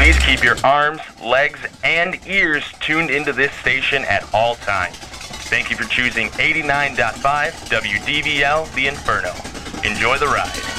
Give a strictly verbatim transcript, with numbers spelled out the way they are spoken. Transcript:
Please keep your arms, legs, and ears tuned into this station at all times. Thank you for choosing eighty-nine point five W D V L The Inferno. Enjoy the ride.